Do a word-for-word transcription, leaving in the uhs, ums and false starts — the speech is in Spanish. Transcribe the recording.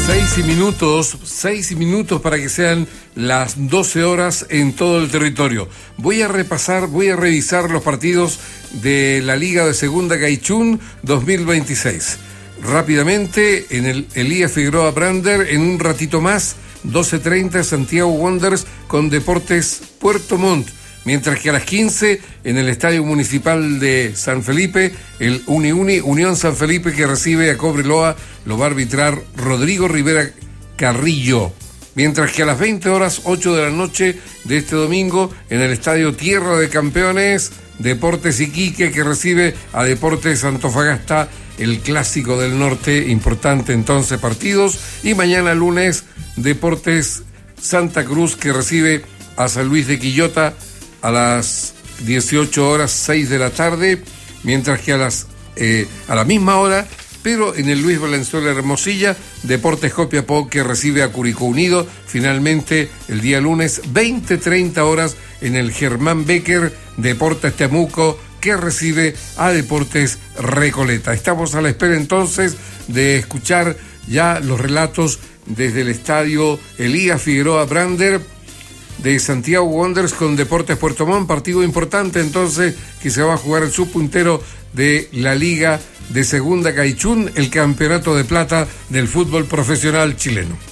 Seis y minutos, seis minutos para que sean las doce horas en todo el territorio. Voy a repasar, voy a revisar los partidos de la Liga de Segunda Gaichún dos mil veintiséis. Rápidamente, en el Elías Figueroa Brander, en un ratito más, doce treinta, Santiago Wanderers con Deportes Puerto Montt. Mientras que a las quince, en el Estadio Municipal de San Felipe, el Uni Uni, Unión San Felipe, que recibe a Cobreloa, lo va a arbitrar Rodrigo Rivera Carrillo. Mientras que a las veinte horas, ocho de la noche de este domingo, en el Estadio Tierra de Campeones, Deportes Iquique, que recibe a Deportes Antofagasta, el Clásico del Norte, importante entonces partidos. Y mañana lunes, Deportes Santa Cruz, que recibe a San Luis de Quillota a las dieciocho horas, seis de la tarde, mientras que a las eh, a la misma hora, pero en el Luis Valenzuela Hermosilla, Deportes Copiapó, que recibe a Curicó Unido. Finalmente, el día lunes, veinte treinta horas, en el Germán Becker, Deportes Temuco, que recibe a Deportes Recoleta. Estamos a la espera entonces de escuchar ya los relatos desde el estadio Elías Figueroa Brander de Santiago Wanderers con Deportes Puerto Montt, partido importante entonces que se va a jugar el subpuntero de la Liga de Segunda Gaichún, el campeonato de plata del fútbol profesional chileno.